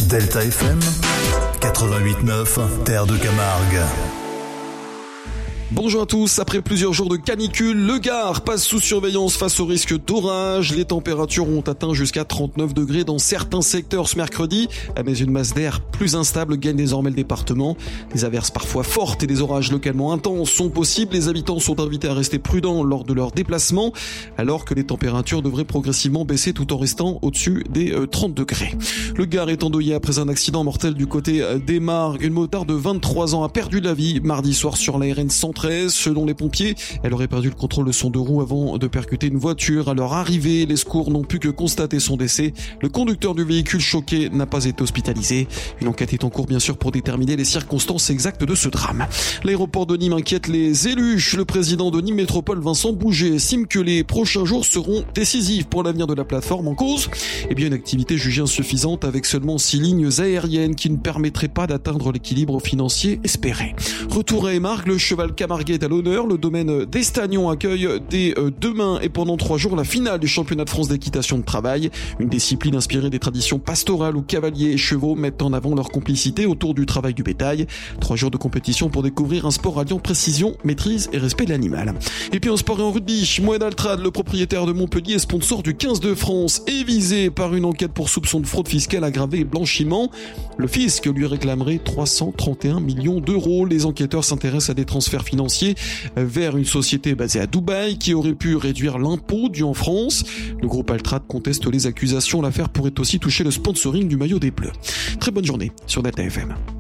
Delta FM 88.9, Terre de Camargue. Bonjour à tous, après plusieurs jours de canicule, le Gard passe sous surveillance face au risque d'orage. Les températures ont atteint jusqu'à 39 degrés dans certains secteurs ce mercredi, mais une masse d'air plus instable gagne désormais le département. Des averses parfois fortes et des orages localement intenses sont possibles. Les habitants sont invités à rester prudents lors de leur déplacement, alors que les températures devraient progressivement baisser tout en restant au-dessus des 30 degrés. Le Gard est endeuillé après un accident mortel du côté des Margues. Une motarde de 23 ans a perdu la vie mardi soir sur la RN 113. Selon les pompiers, elle aurait perdu le contrôle de son deux roues avant de percuter une voiture. À leur arrivée, les secours n'ont pu que constater son décès. Le conducteur du véhicule choqué n'a pas été hospitalisé. Une enquête est en cours bien sûr pour déterminer les circonstances exactes de ce drame. L'aéroport de Nîmes inquiète les élus. Le président de Nîmes Métropole, Vincent Bouget, estime que les prochains jours seront décisifs pour l'avenir de la plateforme en cause. Une activité jugée insuffisante avec seulement 6 lignes aériennes qui ne permettraient pas d'atteindre l'équilibre financier espéré. Retour à Émargues, le cheval camarguais est à l'honneur. Le domaine d'Estagnon accueille dès demain et pendant 3 jours la finale du championnat de France d'équitation de travail. Une discipline inspirée des traditions pastorales où cavaliers et chevaux mettent en avant leur complicité autour du travail du bétail. 3 jours de compétition pour découvrir un sport alliant précision, maîtrise et respect de l'animal. Et puis en sport et en rugby, Moed Altrad, le propriétaire de Montpellier, sponsor du 15 de France, est visé par une enquête pour soupçon de fraude fiscale aggravée et blanchiment. Le fisc lui réclamerait 331 millions d'euros. Les enquêteurs s'intéressent à des transferts financiers vers une société basée à Dubaï qui aurait pu réduire l'impôt dû en France. Le groupe Altrad conteste les accusations. L'affaire pourrait aussi toucher le sponsoring du maillot des Bleus. Très bonne journée sur Delta FM.